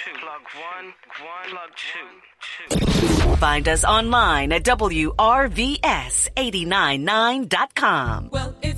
Plug 2. Find us online at WRVS899.com. Well, it's